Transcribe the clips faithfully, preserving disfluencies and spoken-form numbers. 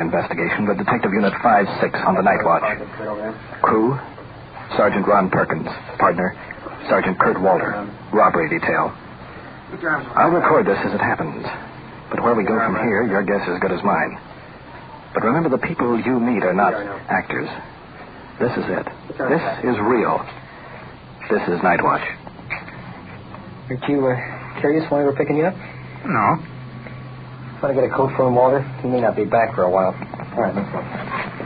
Investigation with Detective Unit five six on the night watch. Crew, Sergeant Ron Perkins. Partner, Sergeant Kurt Walter. Robbery detail. I'll record this as it happens. But where we go from here, your guess is as good as mine. But remember, the people you meet are not actors. This is it. This is real. This is Night Watch. Aren't you uh, curious why we're picking you up? No. Want to get a coat for him, Walter? He may not be back for a while. All right, let's go.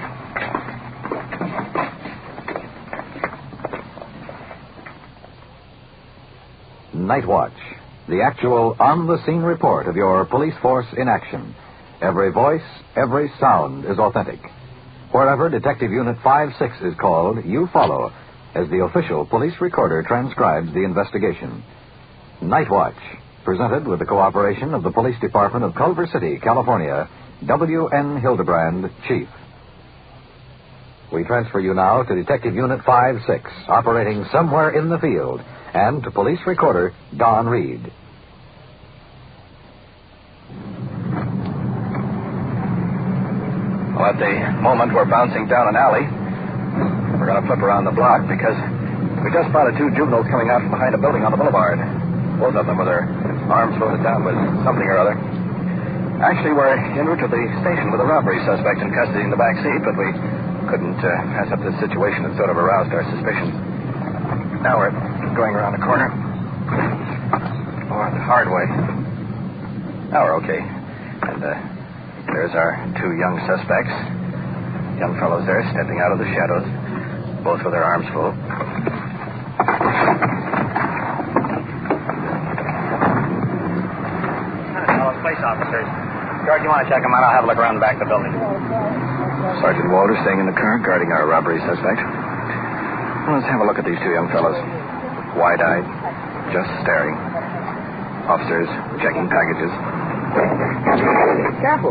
Night Watch, the actual on-the-scene report of your police force in action. Every voice, every sound is authentic. Wherever Detective Unit five six is called, you follow as the official police recorder transcribes the investigation. Night Watch, presented with the cooperation of the Police Department of Culver City, California, W N Hildebrand, Chief. We transfer you now to Detective Unit five six, operating somewhere in the field, and to Police Recorder Don Reed. Well, at the moment, we're bouncing down an alley. We're going to flip around the block because we just spotted two juveniles coming out from behind a building on the boulevard. Both of them with their arms loaded down with something or other. Actually, we're en route to the station with a robbery suspect in custody in the back seat, but we couldn't uh, pass up this situation that sort of aroused our suspicions. Now we're going around the corner. Oh, the hard way. Now we're okay. And uh, there's our two young suspects. Young fellows there stepping out of the shadows, both with their arms full. Police officers. George, you want to check them out? I'll have a look around the back of the building. Sergeant Walter staying in the car, guarding our robbery suspect. Well, let's have a look at these two young fellows. Wide-eyed, just staring. Officers checking packages. Careful.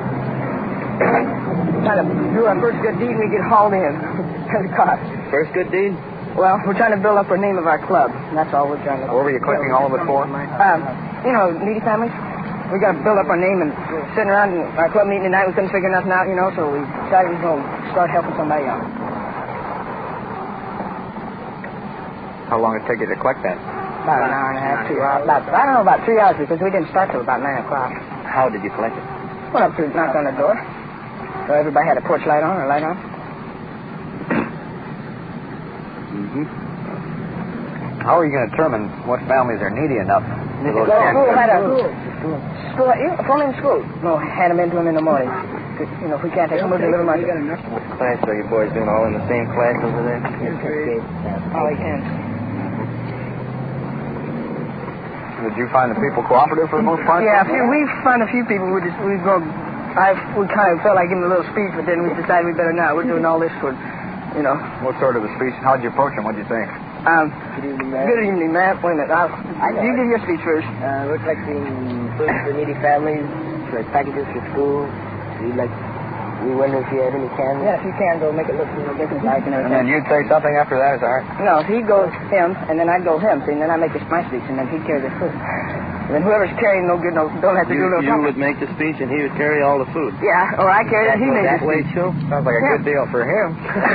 Trying to do our first good deed and we get hauled in. And caught. First good deed? Well, we're trying to build up the name of our club. That's all we're trying to do. What were you collecting all of it for? Um, you know, needy families. We got to build up our name, and sitting around in our club meeting tonight, we couldn't figure nothing out, you know, so we decided we were going to start helping somebody out. How long did it take you to collect that? About an hour and a half, two hours. About, I don't know, about three hours, because we didn't start till about nine o'clock. How did you collect it? Went up to knock on the door. So everybody had a porch light on, or light on. Mm-hmm. How are you going to determine what families are needy enough? Well, school had a... School, yeah, phone in school. No, hand them into them in the morning. You know, if we can't take them, we'll deliver them. What class are you boys doing? All in the same class over there? All we can. Did you find the people cooperative for the most part? Yeah, a few, we found a few people. We just we go. I we kind of felt like giving a little speech, but then we decided we better not. We're doing all this for, you know. What sort of a speech? How'd you approach them? What'd you think? Um, Good evening, Matt. Good evening, Matt. Wait a minute. I'll, you give your speech first. Uh, we're collecting food for needy families, for packages for school. We like. We wonder if you had any cans. Yeah, if you can, go make it look a little different. Like and And then you'd say something after that, is that right? No, he goes him, and then I'd go him. See, and then I make this my speech, and then he'd carry the food. And then whoever's carrying no good, no don't have to You, do no you something. would make the speech and he would carry all the food. Yeah, or I carry it, he made that the way speech. too. Sounds like a Yeah. good deal for him.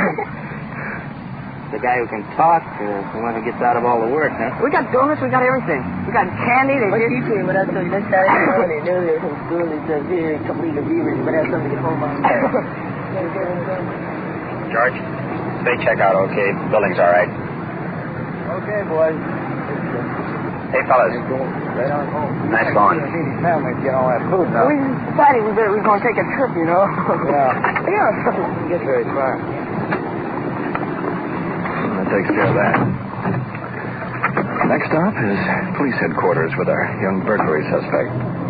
The guy who can talk, uh, the one who gets out of all the work, huh? We got donuts, we got everything. We got candy. They What give you came with us this Saturday morning earlier from school. He says, here, complete the beavers, you better have something to get home on. George, they check out okay. Building's all right. Okay, boys. Hey, fellas. Right on home. Nice going. Needy families get all that food now. We decided we were, we were going to take a trip, you know. Yeah. Yeah. Didn't get very far. That takes care of that. Next stop is police headquarters with our young burglary suspect.